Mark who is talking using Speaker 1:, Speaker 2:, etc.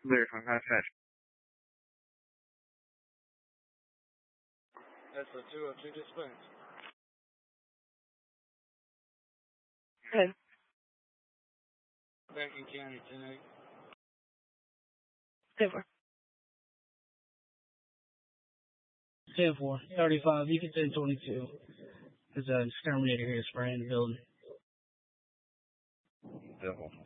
Speaker 1: Verifying high patch.
Speaker 2: That's a 202 dispense.
Speaker 1: Good.
Speaker 2: Banking County, 10-8.
Speaker 1: Super.
Speaker 3: 10-4. 35. You can say 22. There's an exterminator here spraying the building.
Speaker 1: Devil.